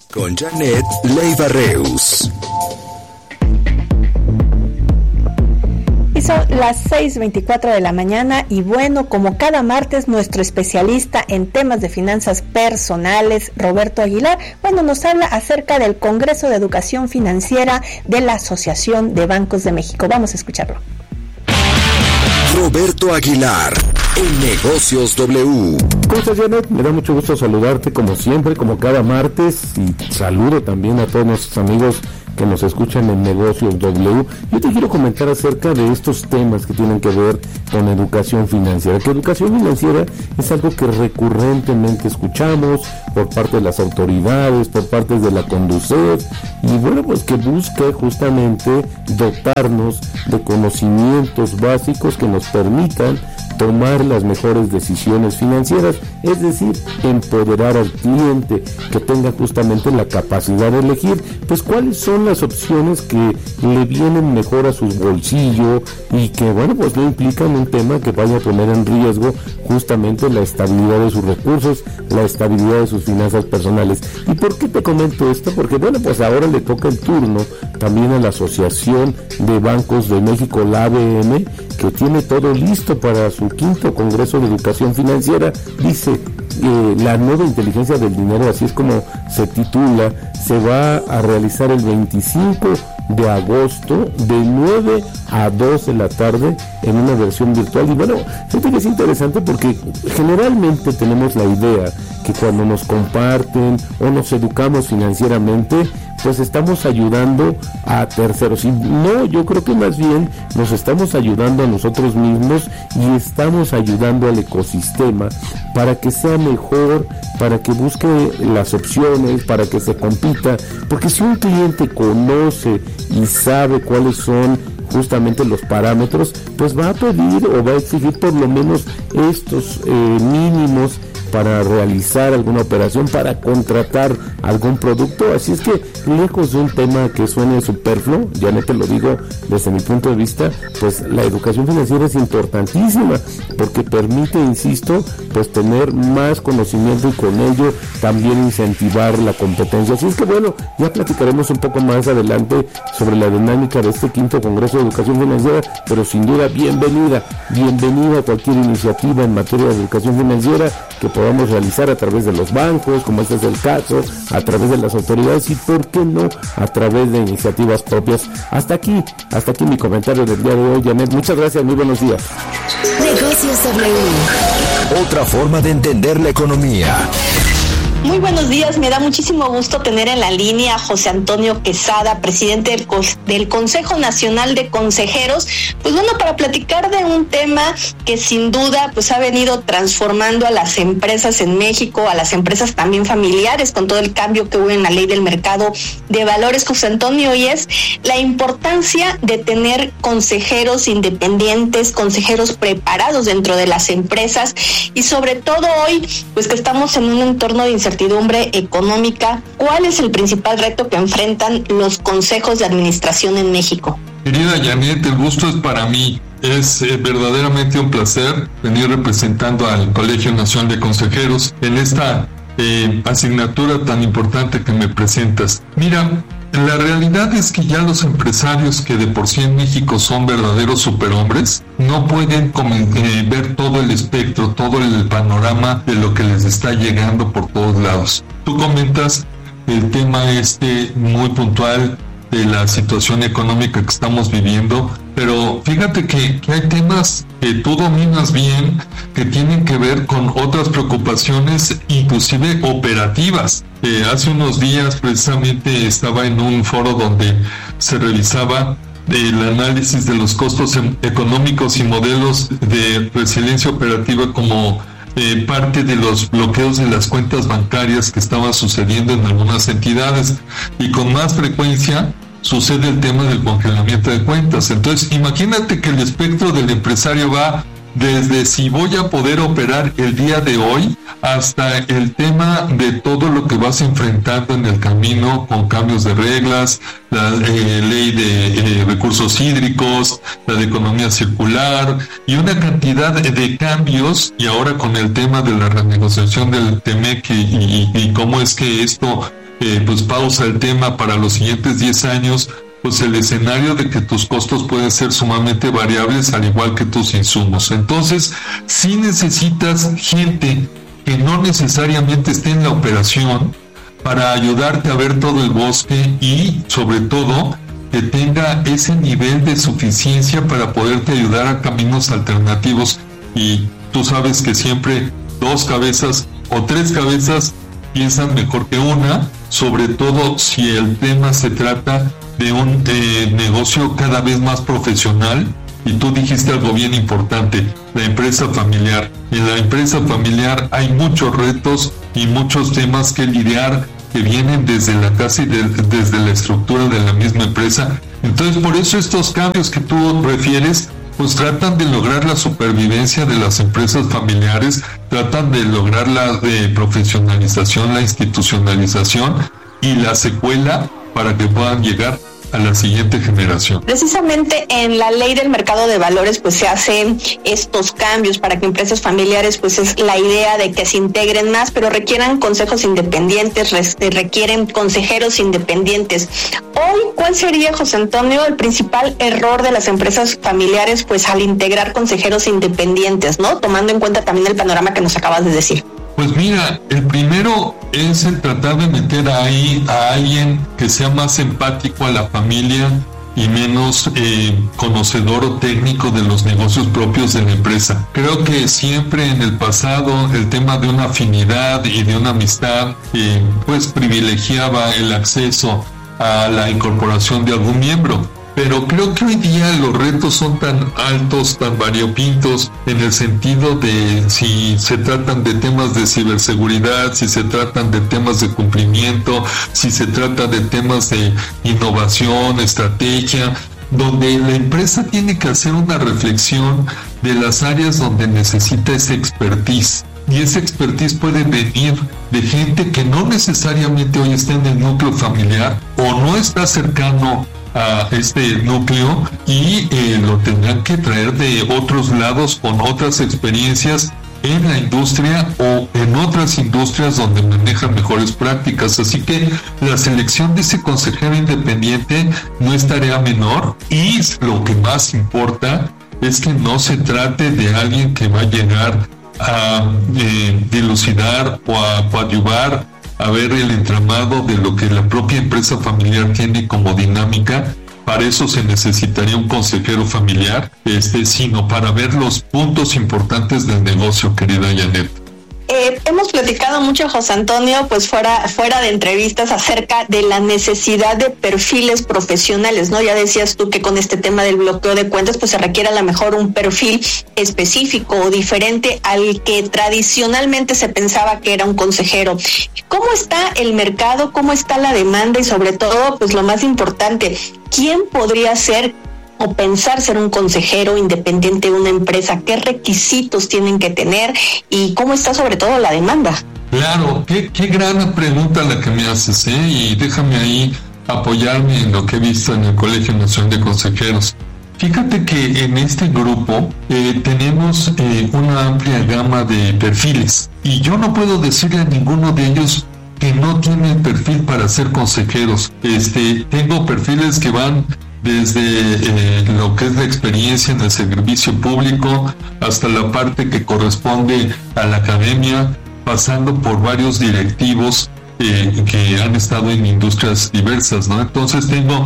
Con Janet Leiva Reus. Y son las 6:24 de la mañana y bueno, como cada martes, nuestro especialista en temas de finanzas personales, Roberto Aguilar, nos habla acerca del Congreso de Educación Financiera de la Asociación de Bancos de México. Vamos a escucharlo. Roberto Aguilar, en Negocios W. ¿Cómo estás, Janet? Me da mucho gusto saludarte como siempre, como cada martes, y saludo también a todos nuestros amigos que nos escuchan en Negocios W. Yo te quiero comentar acerca de estos temas que tienen que ver con educación financiera. Que educación financiera es algo que recurrentemente escuchamos por parte de las autoridades, por parte de la Conducef, y bueno, pues que busca justamente dotarnos de conocimientos básicos que nos permitan tomar las mejores decisiones financieras, es decir, empoderar al cliente, que tenga justamente la capacidad de elegir, pues cuáles son las opciones que le vienen mejor a su bolsillo y que, bueno, pues no implican un tema que vaya a poner en riesgo justamente la estabilidad de sus recursos, la estabilidad de sus finanzas personales. ¿Y por qué te comento esto? Porque, bueno, pues ahora le toca el turno también a la Asociación de Bancos de México, la ABM, que tiene todo listo para su quinto Congreso de Educación Financiera. Dice, la nueva inteligencia del dinero, así es como se titula, se va a realizar el 25 de agosto de 9 a 2 de la tarde en una versión virtual. Y bueno, fíjate que es interesante porque generalmente tenemos la idea que cuando nos comparten o nos educamos financieramente, pues estamos ayudando a terceros. Y no, yo creo que más bien nos estamos ayudando a nosotros mismos y estamos ayudando al ecosistema para que sea mejor, para que busque las opciones, para que se compita, porque si un cliente conoce y sabe cuáles son justamente los parámetros, pues va a pedir o va a exigir por lo menos estos mínimos para realizar alguna operación, para contratar algún producto. Así es que, lejos de un tema que suene superfluo, ya no te lo digo desde mi punto de vista, pues la educación financiera es importantísima, porque permite, insisto, pues tener más conocimiento y con ello también incentivar la competencia. Así es que bueno, ya platicaremos un poco más adelante sobre la dinámica de este quinto Congreso de Educación Financiera, pero sin duda bienvenida a cualquier iniciativa en materia de educación financiera que podamos realizar a través de los bancos, como este es el caso, a través de las autoridades y, ¿por qué no?, a través de iniciativas propias. Hasta aquí mi comentario del día de hoy, Janet. Muchas gracias, muy buenos días. Negocios W. Otra forma de entender la economía. Muy buenos días, me da muchísimo gusto tener en la línea a José Antonio Quesada, presidente del Consejo Nacional de Consejeros, pues bueno, para platicar de un tema que sin duda pues ha venido transformando a las empresas en México, a las empresas también familiares, con todo el cambio que hubo en la ley del mercado de valores, José Antonio, y es la importancia de tener consejeros independientes, consejeros preparados dentro de las empresas, y sobre todo hoy, pues que estamos en un entorno de incertidumbre económica. ¿Cuál es el principal reto que enfrentan los consejos de administración en México? Querida Janet, el gusto es para mí. Es verdaderamente un placer venir representando al Colegio Nacional de Consejeros en esta asignatura tan importante que me presentas. Mira, la realidad es que ya los empresarios que de por sí en México son verdaderos superhombres no pueden ver todo el espectro, todo el panorama de lo que les está llegando por todos lados. Tú comentas el tema muy puntual de la situación económica que estamos viviendo, pero fíjate que hay temas que tú dominas bien, que tienen que ver con otras preocupaciones, inclusive operativas. Hace unos días precisamente estaba en un foro donde se revisaba el análisis de los costos económicos y modelos de resiliencia operativa como parte de los bloqueos de las cuentas bancarias que estaban sucediendo en algunas entidades, y con más frecuencia sucede el tema del congelamiento de cuentas. Entonces, imagínate que el espectro del empresario va desde si voy a poder operar el día de hoy hasta el tema de todo lo que vas enfrentando en el camino con cambios de reglas, la ley de recursos hídricos, la de economía circular y una cantidad de cambios, y ahora con el tema de la renegociación del TEMEC y cómo es que esto pues pausa el tema para los siguientes 10 años, pues el escenario de que tus costos pueden ser sumamente variables, al igual que tus insumos. Entonces, sí necesitas gente que no necesariamente esté en la operación para ayudarte a ver todo el bosque y, sobre todo, que tenga ese nivel de suficiencia para poderte ayudar a caminos alternativos. Y tú sabes que siempre 2 cabezas o 3 cabezas piensan mejor que una, sobre todo si el tema se trata de un negocio cada vez más profesional. Y tú dijiste algo bien importante, la empresa familiar. En la empresa familiar hay muchos retos y muchos temas que lidiar que vienen desde la casa y desde la estructura de la misma empresa. Entonces, por eso estos cambios que tú refieres, pues tratan de lograr la supervivencia de las empresas familiares, tratan de lograr la profesionalización, la institucionalización y la secuela para que puedan llegar a la siguiente generación. Precisamente en la ley del mercado de valores pues se hacen estos cambios para que empresas familiares, pues es la idea de que se integren más, pero requieran consejos independientes, requieren consejeros independientes. Hoy, ¿cuál sería, José Antonio, el principal error de las empresas familiares pues al integrar consejeros independientes, ¿no? Tomando en cuenta también el panorama que nos acabas de decir. Pues mira, el primero es el tratar de meter ahí a alguien que sea más empático a la familia y menos conocedor o técnico de los negocios propios de la empresa. Creo que siempre en el pasado el tema de una afinidad y de una amistad pues privilegiaba el acceso a la incorporación de algún miembro. Pero creo que hoy día los retos son tan altos, tan variopintos, en el sentido de si se tratan de temas de ciberseguridad, si se tratan de temas de cumplimiento, si se trata de temas de innovación, estrategia, donde la empresa tiene que hacer una reflexión de las áreas donde necesita esa expertise. Y esa expertise puede venir de gente que no necesariamente hoy está en el núcleo familiar o no está cercano a este núcleo y lo tendrán que traer de otros lados con otras experiencias en la industria o en otras industrias donde manejan mejores prácticas. Así que la selección de ese consejero independiente no es tarea menor, y lo que más importa es que no se trate de alguien que va a llegar a dilucidar o a coadyuvar a ver el entramado de lo que la propia empresa familiar tiene como dinámica. Para eso se necesitaría un consejero familiar, sino para ver los puntos importantes del negocio, querida Janet. Hemos platicado mucho, José Antonio, pues fuera de entrevistas, acerca de la necesidad de perfiles profesionales, ¿no? Ya decías tú que con este tema del bloqueo de cuentas, pues se requiere a lo mejor un perfil específico o diferente al que tradicionalmente se pensaba que era un consejero. ¿Cómo está el mercado? ¿Cómo está la demanda? Y sobre todo, pues lo más importante, ¿quién podría ser o pensar ser un consejero independiente de una empresa? ¿Qué requisitos tienen que tener? ¿Y cómo está sobre todo la demanda? Claro, qué gran pregunta la que me haces, y déjame ahí apoyarme en lo que he visto en el Colegio Nacional de Consejeros. Fíjate que en este grupo tenemos una amplia gama de perfiles, y yo no puedo decirle a ninguno de ellos que no tiene el perfil para ser consejeros. Tengo perfiles que van desde lo que es la experiencia en el servicio público hasta la parte que corresponde a la academia, pasando por varios directivos que han estado en industrias diversas, ¿no? Entonces tengo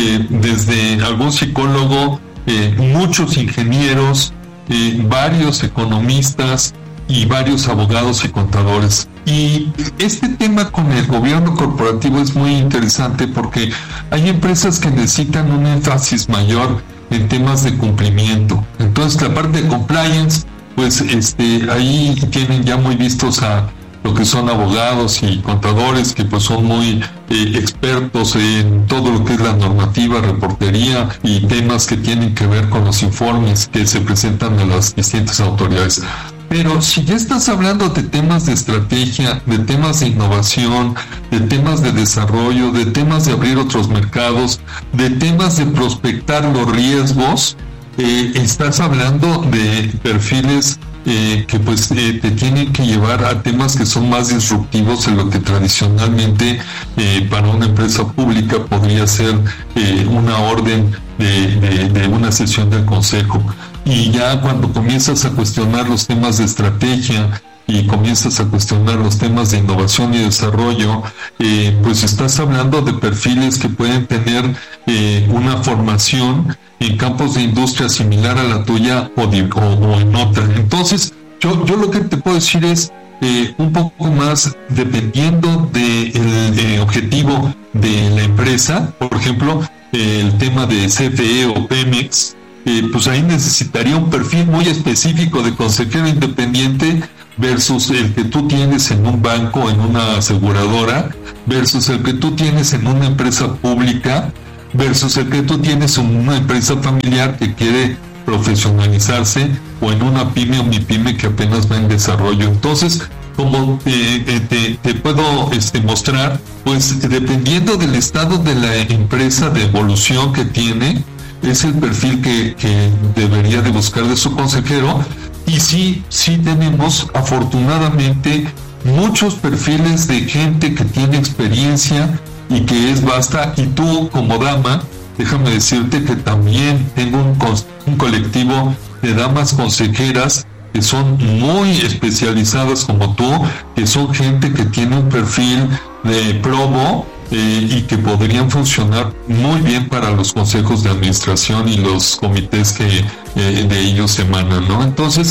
desde algún psicólogo, muchos ingenieros, varios economistas y varios abogados y contadores. Y este tema con el gobierno corporativo es muy interesante porque hay empresas que necesitan un énfasis mayor en temas de cumplimiento. Entonces la parte de compliance, pues ahí tienen ya muy vistos a lo que son abogados y contadores que pues son muy expertos en todo lo que es la normativa, reportería y temas que tienen que ver con los informes que se presentan a las distintas autoridades. Pero si ya estás hablando de temas de estrategia, de temas de innovación, de temas de desarrollo, de temas de abrir otros mercados, de temas de prospectar los riesgos, estás hablando de perfiles que pues te tienen que llevar llevar a temas que son más disruptivos en lo que tradicionalmente para una empresa pública podría ser una orden de una sesión del consejo. Y ya cuando comienzas a cuestionar los temas de estrategia y comienzas a cuestionar los temas de innovación y desarrollo, pues estás hablando de perfiles que pueden tener una formación en campos de industria similar a la tuya o en otra. Entonces, yo lo que te puedo decir es un poco más, dependiendo del objetivo de la empresa. Por ejemplo, el tema de CFE o Pemex, pues ahí necesitaría un perfil muy específico de consejero independiente versus el que tú tienes en un banco, en una aseguradora, versus el que tú tienes en una empresa pública, versus el que tú tienes en una empresa familiar que quiere profesionalizarse, o en una pyme o MIPYME que apenas va en desarrollo. Entonces, como te puedo mostrar, pues dependiendo del estado de la empresa, de evolución que tiene, es el perfil que debería de buscar de su consejero. Y sí tenemos afortunadamente muchos perfiles de gente que tiene experiencia y que es vasta. Y tú, como dama, déjame decirte que también tengo un colectivo de damas consejeras que son muy especializadas como tú, que son gente que tiene un perfil de promo y que podrían funcionar muy bien para los consejos de administración y los comités que de ellos emanan, ¿no? Entonces,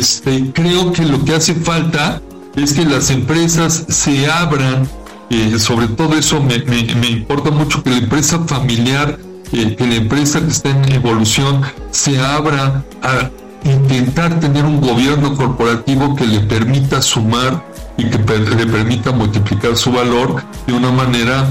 creo que lo que hace falta es que las empresas se abran, sobre todo eso me importa mucho, que la empresa familiar, que la empresa que está en evolución se abra a intentar tener un gobierno corporativo que le permita sumar y que le permita multiplicar su valor de una manera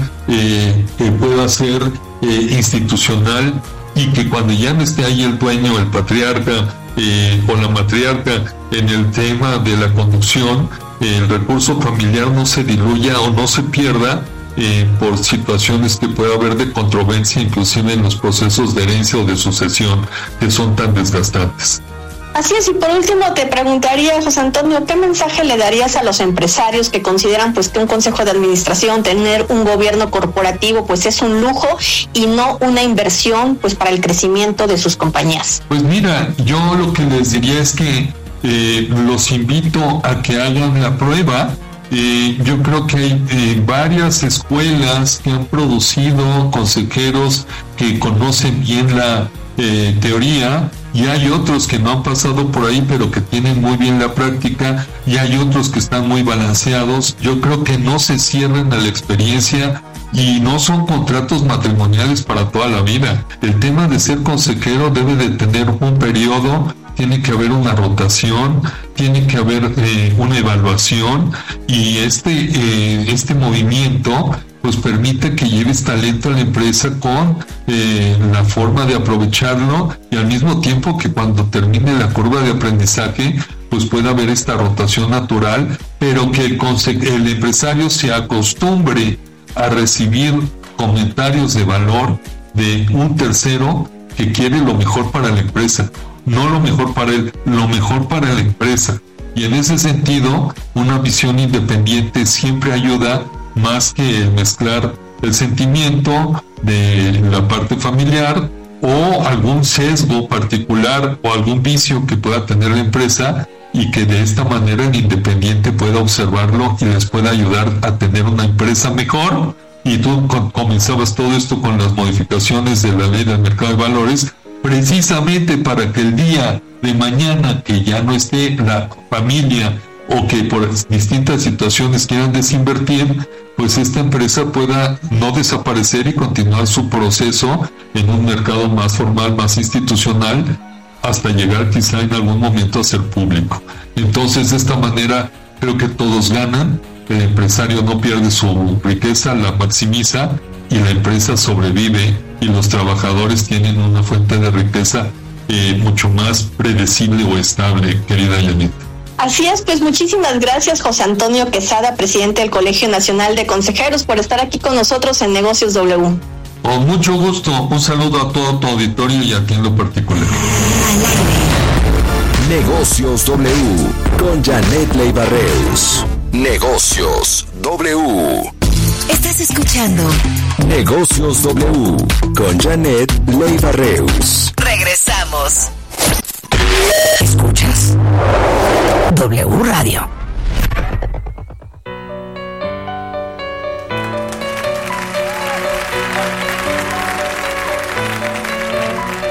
que pueda ser institucional, y que cuando ya no esté ahí el dueño, el patriarca o la matriarca en el tema de la conducción, el recurso familiar no se diluya o no se pierda por situaciones que pueda haber de controversia, inclusive en los procesos de herencia o de sucesión que son tan desgastantes. Así es, y por último te preguntaría, José Antonio, ¿qué mensaje le darías a los empresarios que consideran pues que un consejo de administración, tener un gobierno corporativo, pues es un lujo y no una inversión pues para el crecimiento de sus compañías? Pues mira, yo lo que les diría es que los invito a que hagan la prueba. Yo creo que hay varias escuelas que han producido consejeros que conocen bien la teoría, y hay otros que no han pasado por ahí pero que tienen muy bien la práctica, y hay otros que están muy balanceados. Yo creo que no se cierren a la experiencia, y no son contratos matrimoniales para toda la vida. El tema de ser consejero debe de tener un periodo, tiene que haber una rotación, tiene que haber una evaluación, y este movimiento pues permite que lleves talento a la empresa con la forma de aprovecharlo, y al mismo tiempo que cuando termine la curva de aprendizaje pues pueda haber esta rotación natural, pero que el empresario se acostumbre a recibir comentarios de valor de un tercero que quiere lo mejor para la empresa, no lo mejor para él, lo mejor para la empresa. Y en ese sentido, una visión independiente siempre ayuda, más que mezclar el sentimiento de la parte familiar o algún sesgo particular o algún vicio que pueda tener la empresa, y que de esta manera el independiente pueda observarlo y les pueda ayudar a tener una empresa mejor. Y tú comenzabas todo esto con las modificaciones de la ley del mercado de valores, precisamente para que el día de mañana que ya no esté la familia o que por distintas situaciones quieran desinvertir, pues esta empresa pueda no desaparecer y continuar su proceso en un mercado más formal, más institucional, hasta llegar quizá en algún momento a ser público. Entonces, de esta manera creo que todos ganan. El empresario no pierde su riqueza, la maximiza, y la empresa sobrevive, y los trabajadores tienen una fuente de riqueza mucho más predecible o estable, querida Yanit. Así es, pues muchísimas gracias, José Antonio Quesada, presidente del Colegio Nacional de Consejeros, por estar aquí con nosotros en Negocios W. Con mucho gusto, un saludo a todo tu auditorio y a ti en lo particular. Negocios W con Janet Leiva-Reus. Negocios W. Estás escuchando Negocios W con Janet Leiva-Reus. Regresamos. Escuchas W Radio.